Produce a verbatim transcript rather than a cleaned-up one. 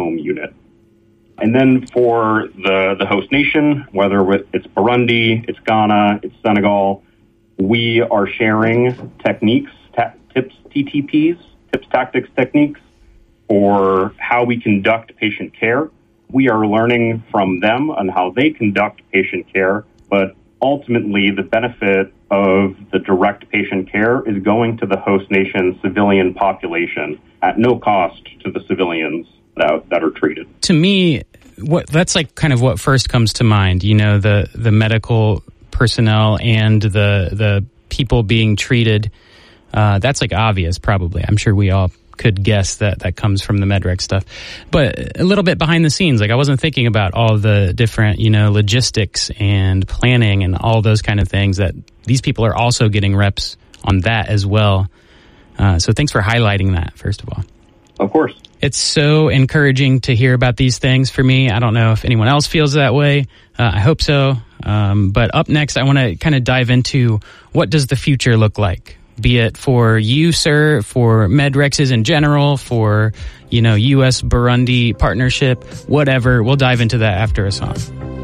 home unit. And then for the, the host nation, whether it's Burundi, it's Ghana, it's Senegal, we are sharing techniques, ta- tips, T T Ps, tips, tactics, techniques for how we conduct patient care. We are learning from them on how they conduct patient care, but ultimately the benefit of the direct patient care is going to the host nation's civilian population at no cost to the civilians that, that are treated. To me, what that's like kind of what first comes to mind, you know, the, the medical personnel and the the people being treated. Uh, that's like obvious, probably. I'm sure we all could guess that that comes from the MedRec stuff. But a little bit behind the scenes, like I wasn't thinking about all the different, you know, logistics and planning and all those kind of things that these people are also getting reps on that as well. Uh, so thanks for highlighting that, first of all. Of course. It's so encouraging to hear about these things for me. I don't know if anyone else feels that way. Uh, I hope so. Um, but up next, I want to kind of dive into what does the future look like? Be it for you, sir, for MedRexes in general, for, you know, U S Burundi partnership, whatever. We'll dive into that after a song.